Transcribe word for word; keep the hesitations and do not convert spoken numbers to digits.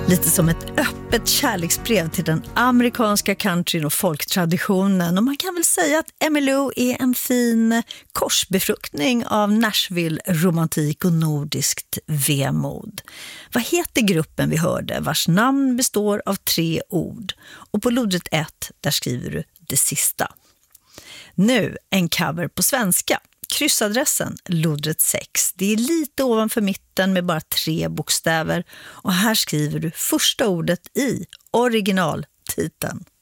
Lite som ett öppet kärleksbrev till den amerikanska countryn och folktraditionen. Och man kan väl säga att Emmylou är en fin korsbefruktning av Nashville-romantik och nordiskt vemod. Vad heter gruppen vi hörde, vars namn består av tre ord? Och på lodret ett, där skriver du det sista. Nu en cover på svenska. Kryssadressen lodret sex. Det är lite ovanför mitten med bara tre bokstäver. Och här skriver du första ordet i originaltiteln.